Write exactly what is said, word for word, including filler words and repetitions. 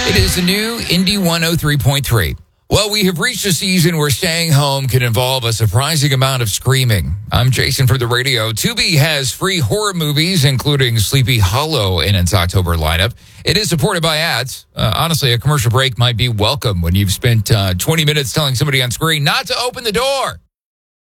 It is the new Indy one oh three point three. Well, we have reached a season where staying home can involve a surprising amount of screaming. I'm Jason for the radio. Tubi has free horror movies, including Sleepy Hollow, in its October lineup. It is supported by ads. Uh, honestly, a commercial break might be welcome when you've spent uh, twenty minutes telling somebody on screen not to open the door.